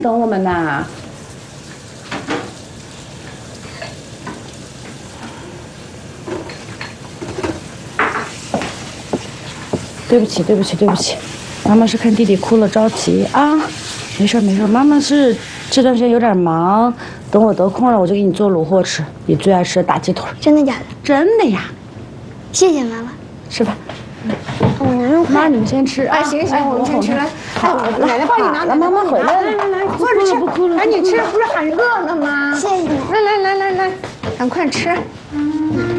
等我们呐。对不起，对不起，对不起，妈妈是看弟弟哭了着急啊。没事没事，妈妈是这段时间有点忙，等我得空了我就给你做卤货吃，你最爱吃的大鸡腿。 真的假的？ 真的呀。 谢谢妈妈。 吃吧。 我拿肉妈，你们先吃啊！ 行行，我们先吃来。 好， 奶奶帮你拿。 来，妈妈回来了。 来，坐着吃。 不哭了， 赶紧吃，不是很热呢吗？ 谢谢你。 来，赶快吃。